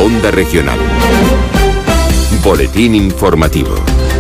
Onda Regional. Boletín informativo.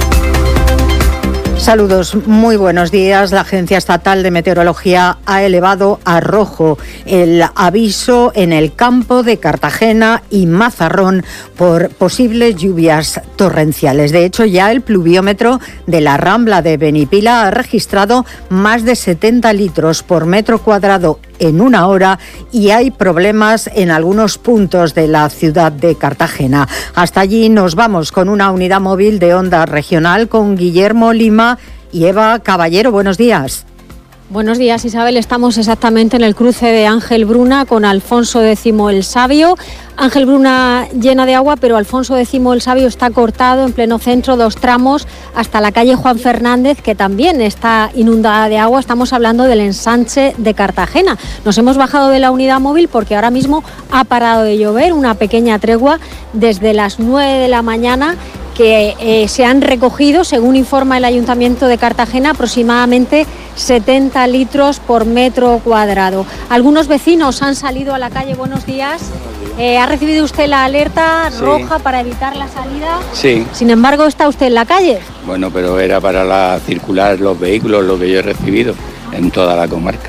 Saludos, muy buenos días. La Agencia Estatal de Meteorología ha elevado a rojo el aviso en el campo de Cartagena y Mazarrón por posibles lluvias torrenciales. De hecho, ya el pluviómetro de la Rambla de Benipila ha registrado más de 70 litros por metro cuadrado en una hora y hay problemas en algunos puntos de la ciudad de Cartagena. Hasta allí nos vamos con una unidad móvil de Onda Regional con Guillermo Lima y Eva Caballero. Buenos días. Buenos días, Isabel. Estamos exactamente en el cruce de Ángel Bruna con Alfonso X el Sabio. Ángel Bruna llena de agua, pero Alfonso X el Sabio está cortado en pleno centro, 2 tramos hasta la calle Juan Fernández, que también está inundada de agua. Estamos hablando del ensanche de Cartagena. Nos hemos bajado de la unidad móvil porque ahora mismo ha parado de llover, una pequeña tregua desde las 9 de la mañana, que se han recogido, según informa el Ayuntamiento de Cartagena, aproximadamente 70 litros por metro cuadrado. Algunos vecinos han salido a la calle. Buenos días. ¿Ha recibido usted la alerta roja para evitar la salida? Sí. Sin embargo, ¿está usted en la calle? Bueno, pero era para circular los vehículos, lo que yo he recibido en toda la comarca.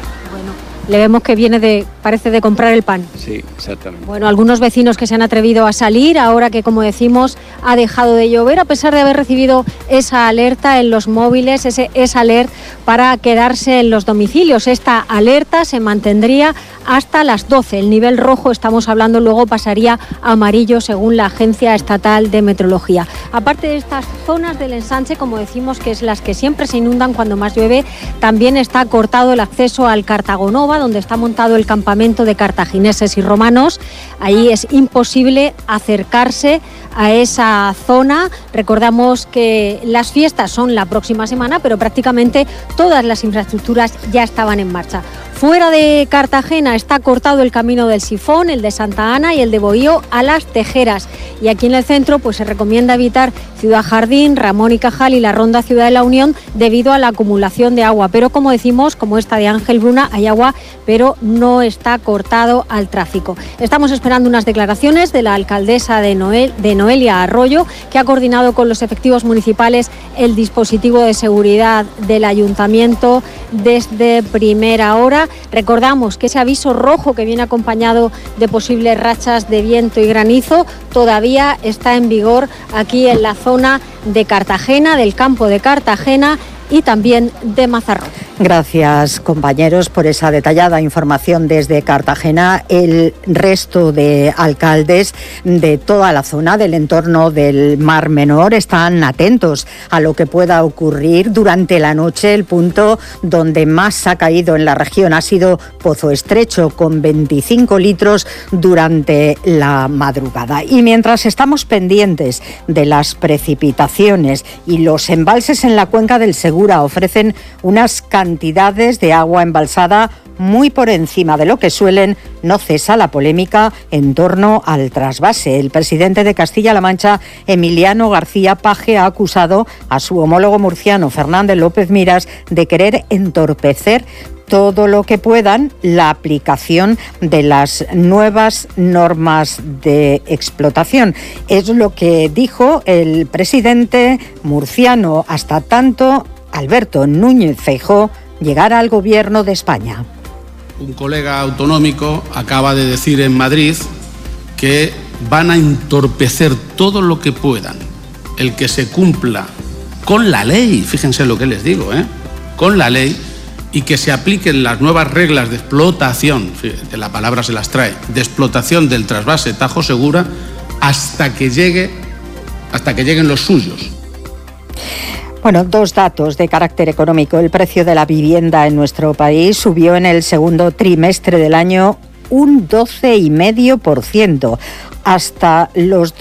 Le vemos que parece de comprar el pan. Sí, exactamente. Bueno, algunos vecinos que se han atrevido a salir ahora que, como decimos, ha dejado de llover, a pesar de haber recibido esa alerta en los móviles, esa alert para quedarse en los domicilios. Esta alerta se mantendría hasta las 12. El nivel rojo, estamos hablando, luego pasaría a amarillo según la Agencia Estatal de Meteorología. Aparte de estas zonas del ensanche, como decimos, que es las que siempre se inundan cuando más llueve, también está cortado el acceso al Cartagonova, donde está montado el campamento de cartagineses y romanos. Ahí es imposible acercarse a esa zona. Recordamos que las fiestas son la próxima semana, pero prácticamente todas las infraestructuras ya estaban en marcha. Fuera de Cartagena está cortado el camino del Sifón, el de Santa Ana y el de Bohío a las Tejeras. Y aquí en el centro pues se recomienda evitar Ciudad Jardín, Ramón y Cajal y la Ronda Ciudad de la Unión debido a la acumulación de agua. Pero como decimos, como esta de Ángel Bruna, hay agua, pero no está cortado al tráfico. Estamos esperando unas declaraciones de la alcaldesa de Noelia Arroyo, que ha coordinado con los efectivos municipales el dispositivo de seguridad del ayuntamiento desde primera hora. Recordamos que ese aviso rojo que viene acompañado de posibles rachas de viento y granizo todavía está en vigor aquí en la zona de Cartagena, del campo de Cartagena y también de Mazarrón. Gracias, compañeros, por esa detallada información desde Cartagena. El resto de alcaldes de toda la zona del entorno del Mar Menor están atentos a lo que pueda ocurrir durante la noche. El punto donde más ha caído en la región ha sido Pozo Estrecho, con 25 litros durante la madrugada. Y mientras estamos pendientes de las precipitaciones y los embalses en la cuenca del Segura ofrecen unas cantidades de agua embalsada muy por encima de lo que suelen, no cesa la polémica en torno al trasvase. El presidente de Castilla-La Mancha, Emiliano García Paje, ha acusado a su homólogo murciano, Fernández López Miras, de querer entorpecer todo lo que puedan la aplicación de las nuevas normas de explotación. Es lo que dijo el presidente murciano hasta tanto Alberto Núñez Feijóo llegara al gobierno de España. Un colega autonómico acaba de decir en Madrid que van a entorpecer todo lo que puedan el que se cumpla con la ley, fíjense lo que les digo, con la ley, y que se apliquen las nuevas reglas de explotación, fíjate, la palabra se las trae, de explotación del trasvase Tajo Segura hasta que lleguen los suyos. Bueno, 2 datos de carácter económico. El precio de la vivienda en nuestro país subió en el segundo trimestre del año un 12,5%, hasta los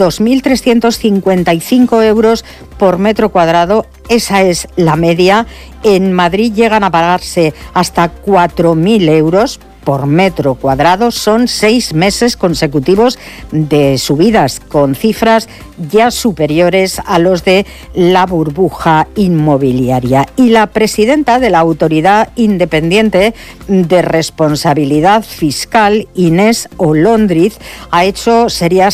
2.355 euros por metro cuadrado. Esa es la media. En Madrid llegan a pagarse hasta 4.000 euros por metro cuadrado. Son 6 meses consecutivos de subidas, con cifras ya superiores a los de la burbuja inmobiliaria. Y la presidenta de la Autoridad Independiente de Responsabilidad Fiscal, Inés Olóndriz, ha hecho serias